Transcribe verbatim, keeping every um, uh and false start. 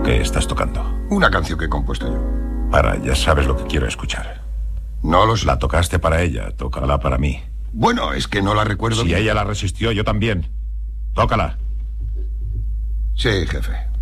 ¿Qué estás tocando? Una canción que he compuesto yo. Para, ya sabes lo que quiero escuchar. No lo sé. La tocaste para ella, tócala para mí. Bueno, es que no la recuerdo Si bien. ella la resistió, yo también. Tócala. Sí, jefe.